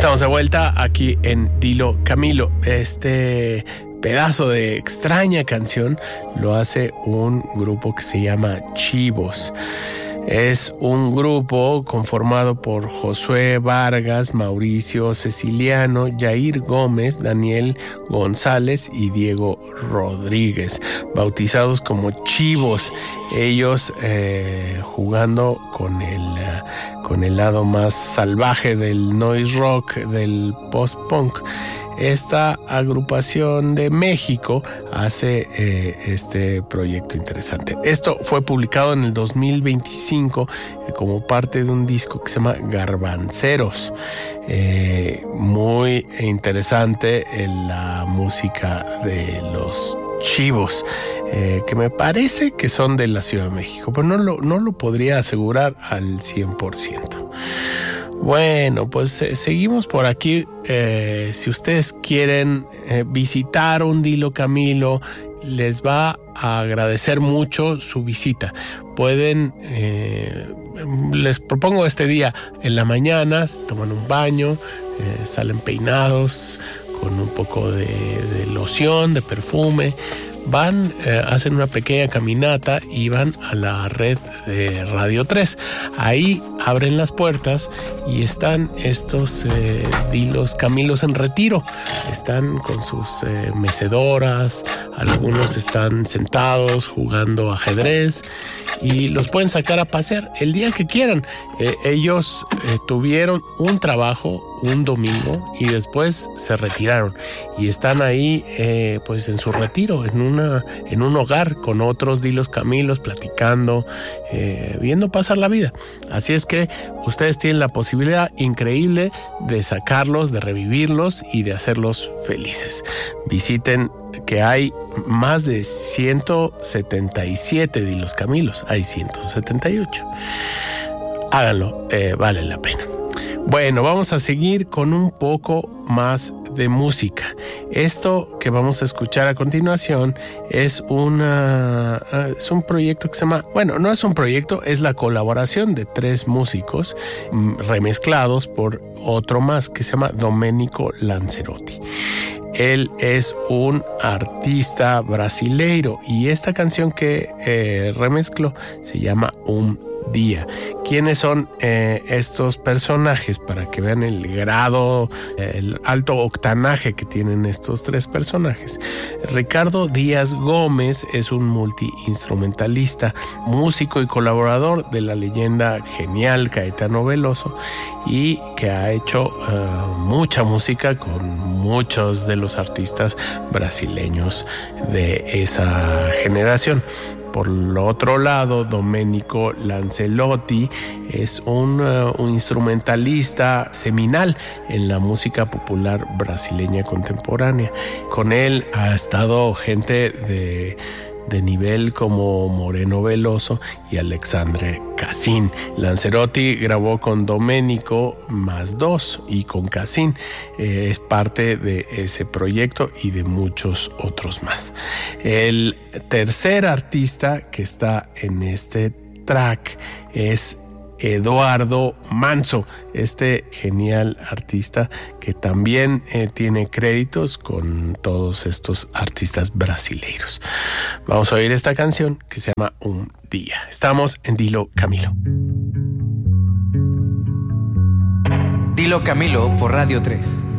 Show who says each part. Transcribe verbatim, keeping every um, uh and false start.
Speaker 1: Estamos de vuelta aquí en Dilo Camilo. Este pedazo de extraña canción lo hace un grupo que se llama Chivos. Es un grupo conformado por Josué Vargas, Mauricio Ceciliano, Jair Gómez, Daniel González y Diego Rodríguez, bautizados como Chivos. Ellos eh, jugando con el, uh, con el lado más salvaje del noise rock, del post-punk. Esta agrupación de México hace eh, este proyecto interesante. Esto fue publicado en el dos mil veinticinco eh, como parte de un disco que se llama Garbanceros. Eh, muy interesante eh, la música de los Chivos, eh, que me parece que son de la Ciudad de México, pero no lo, no lo podría asegurar al cien por ciento. Bueno, pues eh, seguimos por aquí. Eh, si ustedes quieren eh, visitar un Dilo Camilo, les va a agradecer mucho su visita. Pueden, eh, les propongo este día en la mañana, toman un baño, eh, salen peinados con un poco de, de loción, de perfume. Van, eh, hacen una pequeña caminata y van a la red de Radio tres. Ahí abren las puertas y están estos eh, Dilos Camilos en retiro. Están con sus eh, mecedoras, algunos están sentados jugando ajedrez y los pueden sacar a pasear el día que quieran. Eh, ellos eh, tuvieron un trabajo un domingo y después se retiraron y están ahí eh, pues en su retiro, en una en un hogar con otros Dilos Camilos, platicando, eh, viendo pasar la vida. Así es que ustedes tienen la posibilidad increíble de sacarlos, de revivirlos y de hacerlos felices. Visiten, que hay más de ciento setenta y siete Dilos Camilos, hay ciento setenta y ocho. Háganlo, eh, vale la pena. Bueno, vamos a seguir con un poco más de música. Esto que vamos a escuchar a continuación es una es un proyecto que se llama, bueno, no es un proyecto, es la colaboración de tres músicos remezclados por otro más que se llama Domenico Lancerotti. Él es un artista brasileiro y esta canción que eh, remezcló se llama Un Día. ¿Quiénes son eh, estos personajes? Para que vean el grado, el alto octanaje que tienen estos tres personajes. Ricardo Díaz Gómez es un multiinstrumentalista, músico y colaborador de la leyenda genial Caetano Veloso y que ha hecho uh, mucha música con muchos de los artistas brasileños de esa generación. Por el otro lado, Domenico Lancerotti es un, uh, un instrumentalista seminal en la música popular brasileña contemporánea. Con él ha estado gente de, de nivel como Moreno Veloso y Alexandre Cassin. Lancerotti grabó con Domenico más dos y con Cassin. Eh, es parte de ese proyecto y de muchos otros más. El tercer artista que está en este track es Eduardo Manso, este genial artista que también eh, tiene créditos con todos estos artistas brasileiros. Vamos a oír esta canción que se llama Un Día. Estamos en Dilo Camilo.
Speaker 2: Dilo Camilo por Radio tres.